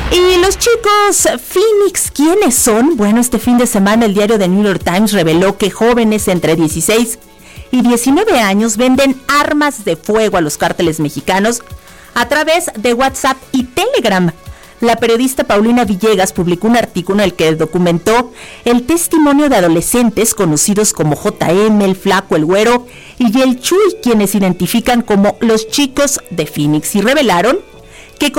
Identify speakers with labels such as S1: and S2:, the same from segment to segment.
S1: Y los chicos Phoenix, ¿quiénes son? Bueno, este fin de semana el diario The New York Times reveló que jóvenes entre 16 y 19 años venden armas de fuego a los cárteles mexicanos a través de WhatsApp y Telegram. La periodista Paulina Villegas publicó un artículo en el que documentó el testimonio de adolescentes conocidos como JM, el Flaco, el Güero y el Chuy, quienes se identifican como los chicos de Phoenix, y revelaron que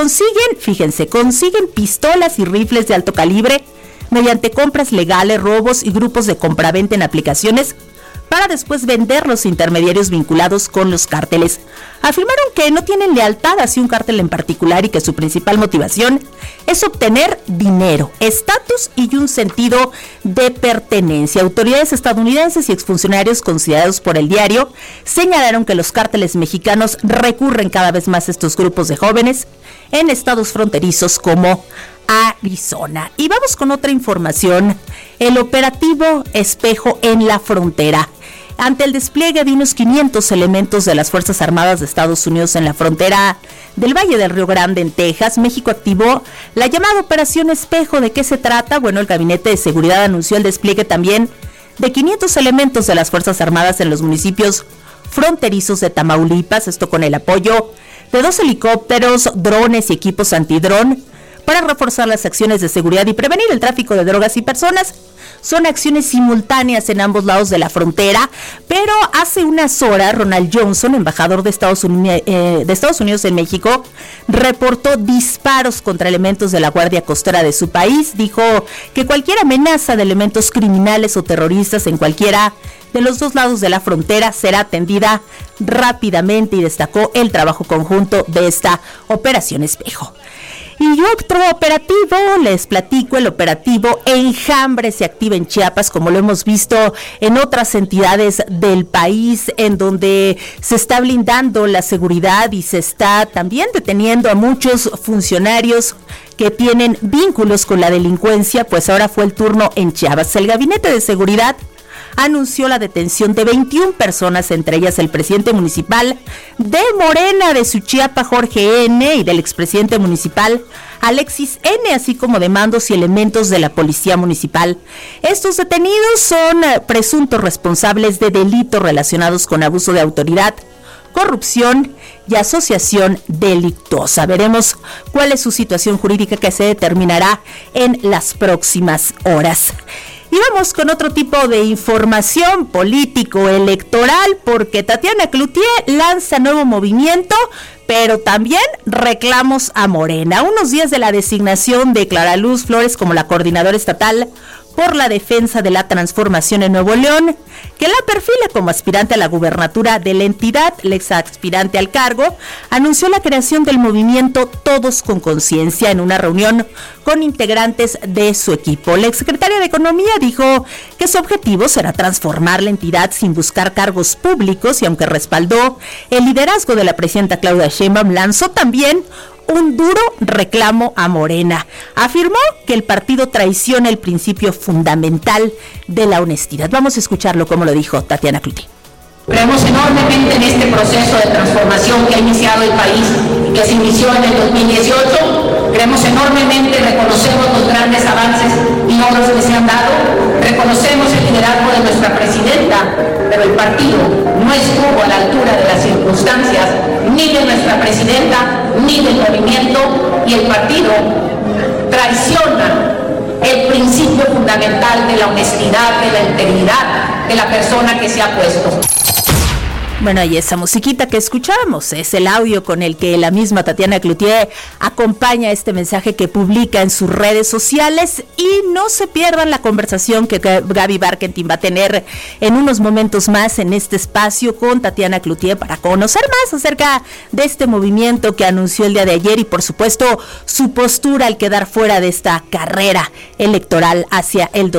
S1: consiguen pistolas y rifles de alto calibre mediante compras legales, robos y grupos de compraventa en aplicaciones para después venderlos a intermediarios vinculados con los cárteles. Afirmaron que no tienen lealtad hacia un cártel en particular y que su principal motivación es obtener dinero, estatus y un sentido de pertenencia. Autoridades estadounidenses y exfuncionarios considerados por el diario señalaron que los cárteles mexicanos recurren cada vez más a estos grupos de jóvenes en estados fronterizos como Arizona. Y vamos con otra información. El operativo Espejo en la frontera. Ante el despliegue de unos 500 elementos de las Fuerzas Armadas de Estados Unidos en la frontera del Valle del Río Grande, en Texas, México activó la llamada Operación Espejo. ¿De qué se trata? Bueno, el Gabinete de Seguridad anunció el despliegue también de 500 elementos de las Fuerzas Armadas en los municipios fronterizos de Tamaulipas, esto con el apoyo de 2 helicópteros, drones y equipos antidrón para reforzar las acciones de seguridad y prevenir el tráfico de drogas y personas. Son acciones simultáneas en ambos lados de la frontera, pero hace unas horas Ronald Johnson, embajador de Estados Unidos en México, reportó disparos contra elementos de la Guardia Costera de su país. Dijo que cualquier amenaza de elementos criminales o terroristas en cualquiera de los dos lados de la frontera será atendida rápidamente, y destacó el trabajo conjunto de esta Operación Espejo. Y otro operativo, les platico, el operativo Enjambre se activa en Chiapas, como lo hemos visto en otras entidades del país, en donde se está blindando la seguridad y se está también deteniendo a muchos funcionarios que tienen vínculos con la delincuencia. Pues ahora fue el turno en Chiapas. El Gabinete de Seguridad anunció la detención de 21 personas, entre ellas el presidente municipal de Morena de Suchiapa, Jorge N., y del expresidente municipal Alexis N., así como de mandos y elementos de la policía municipal. Estos detenidos son presuntos responsables de delitos relacionados con abuso de autoridad, corrupción y asociación delictuosa. Veremos cuál es su situación jurídica, que se determinará en las próximas horas. Y vamos con otro tipo de información político-electoral, porque Tatiana Cloutier lanza nuevo movimiento, pero también reclamos a Morena. Unos días de la designación de Clara Luz Flores como la coordinadora estatal por la defensa de la transformación en Nuevo León, que la perfila como aspirante a la gubernatura de la entidad, la ex aspirante al cargo anunció la creación del movimiento Todos con Conciencia en una reunión con integrantes de su equipo. La exsecretaria de Economía dijo que su objetivo será transformar la entidad sin buscar cargos públicos, y aunque respaldó el liderazgo de la presidenta Claudia Sheinbaum, lanzó también un duro reclamo a Morena. Afirmó que el partido traiciona el principio fundamental de la honestidad. Vamos a escucharlo como lo dijo Tatiana Cloutier.
S2: Creemos enormemente en este proceso de transformación que ha iniciado el país y que se inició en el 2018. Creemos enormemente, reconocemos los grandes avances y logros que se han dado, reconocemos el liderazgo de nuestra presidenta, pero el partido no estuvo a la altura de las circunstancias, ni de nuestra presidenta, ni del movimiento, y el partido traiciona el principio fundamental de la honestidad, de la integridad de la persona que se ha puesto.
S1: Bueno, y esa musiquita que escuchábamos es el audio con el que la misma Tatiana Cloutier acompaña este mensaje que publica en sus redes sociales. Y no se pierdan la conversación que Gaby Barkentin va a tener en unos momentos más en este espacio con Tatiana Cloutier para conocer más acerca de este movimiento que anunció el día de ayer, y por supuesto su postura al quedar fuera de esta carrera electoral hacia el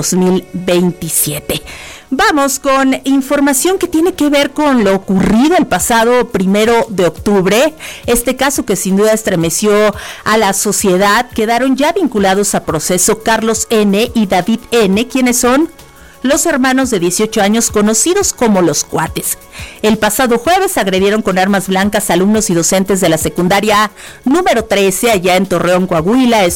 S1: 2027. Vamos con información que tiene que ver con lo ocurrido el pasado 1 de octubre. Este caso que sin duda estremeció a la sociedad. Quedaron ya vinculados a proceso Carlos N. y David N., quienes son los hermanos de 18 años conocidos como Los Cuates. El pasado jueves agredieron con armas blancas a alumnos y docentes de la secundaria número 13 allá en Torreón, Coahuila.